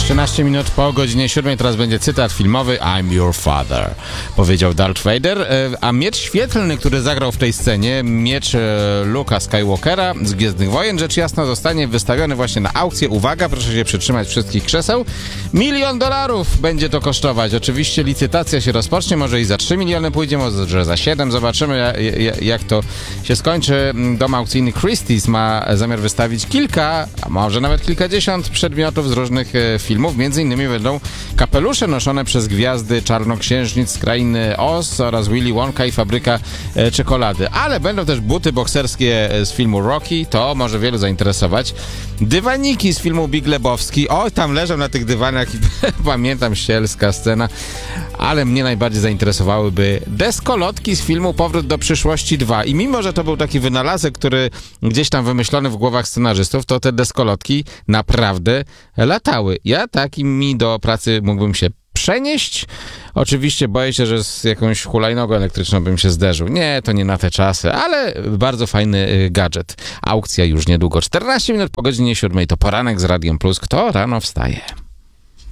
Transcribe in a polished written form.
13 minut po godzinie 7, teraz będzie cytat filmowy I'm your father, powiedział Darth Vader, a miecz świetlny, który zagrał w tej scenie, miecz Luke'a Skywalkera z Gwiezdnych Wojen, rzecz jasna zostanie wystawiony właśnie na aukcję. Uwaga, proszę się przytrzymać wszystkich krzeseł. $1 milion będzie to kosztować. Oczywiście licytacja się rozpocznie, może i za 3 miliony pójdzie, może za 7, zobaczymy jak to się skończy. Dom aukcyjny Christie's ma zamiar wystawić kilka, a może nawet kilkadziesiąt przedmiotów z różnych filmów. Między innymi będą kapelusze noszone przez gwiazdy czarnoksiężnic z krainy Oz oraz Willy Wonka i fabryka czekolady. Ale będą też buty bokserskie z filmu Rocky, to może wielu zainteresować. Dywaniki z filmu Big Lebowski. O, tam leżą na tych dywanach i pamiętam, ścielska scena. Ale mnie najbardziej zainteresowałyby deskolotki z filmu Powrót do przyszłości 2. I mimo, że to był taki wynalazek, który gdzieś tam wymyślony w głowach scenarzystów, to te deskolotki naprawdę latały. Ja takimi do pracy mógłbym się przenieść. Oczywiście boję się, że z jakąś hulajnogą elektryczną bym się zderzył. Nie, to nie na te czasy, ale bardzo fajny gadżet. Aukcja już niedługo. 14 minut po godzinie 7 to poranek z Radiem Plus. Kto rano wstaje?